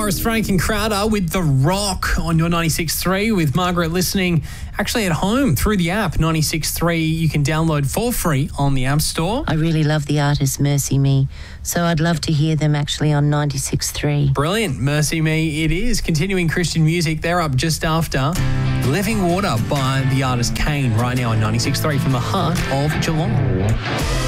Morris, Frank and Crowder with The Rock on your 96.3 with Margaret listening actually at home through the app 96.3. You can download for free on the App Store. I really love the artist Mercy Me, so I'd love to hear them actually on 96.3. Brilliant. Mercy Me it is. Continuing Christian music, they're up just after Living Water by the artist Kane right now on 96.3 from the heart of Geelong.